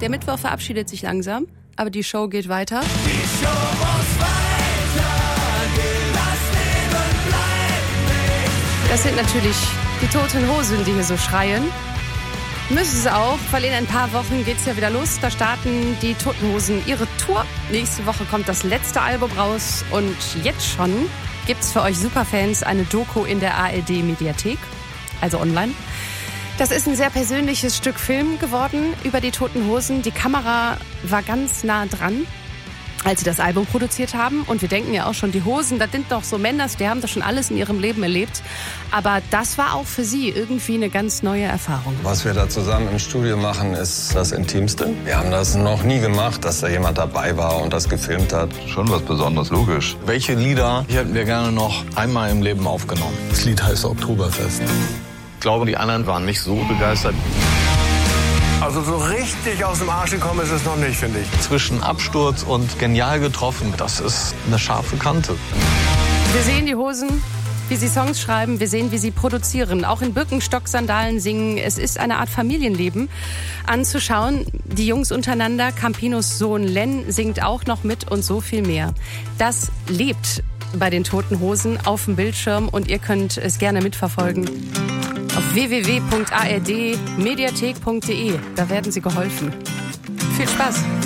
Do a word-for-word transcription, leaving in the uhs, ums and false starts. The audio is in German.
Der Mittwoch verabschiedet sich langsam, aber die Show geht weiter. Die Show muss weitergehen, das Leben bleibt nicht. Das sind natürlich die Toten Hosen, die hier so schreien. Müssen sie auch, weil in ein paar Wochen geht's ja wieder los. Da starten die Toten Hosen ihre Tour. Nächste Woche kommt das letzte Album raus. Und jetzt schon gibt's für euch Superfans eine Doku in der A R D-Mediathek, also online. Das ist ein sehr persönliches Stück Film geworden über die Toten Hosen. Die Kamera war ganz nah dran, als sie das Album produziert haben. Und wir denken ja auch schon, die Hosen, das sind doch so Männer, die haben doch schon alles in ihrem Leben erlebt. Aber das war auch für sie irgendwie eine ganz neue Erfahrung. Was wir da zusammen im Studio machen, ist das Intimste. Wir haben das noch nie gemacht, dass da jemand dabei war und das gefilmt hat. Schon was Besonderes, logisch. Welche Lieder hätten wir gerne noch einmal im Leben aufgenommen? Das Lied heißt Oktoberfest. Ich glaube, die anderen waren nicht so begeistert. Also so richtig aus dem Arsch gekommen ist es noch nicht, finde ich. Zwischen Absturz und genial getroffen, das ist eine scharfe Kante. Wir sehen die Hosen, wie sie Songs schreiben, wir sehen, wie sie produzieren, auch in Birkenstock-Sandalen singen. Es ist eine Art Familienleben anzuschauen. Die Jungs untereinander, Campinos Sohn Len singt auch noch mit und so viel mehr. Das lebt bei den Toten Hosen auf dem Bildschirm und ihr könnt es gerne mitverfolgen. Auf w w w punkt a r d mediathek punkt d e. Da werden sie geholfen. Viel Spaß!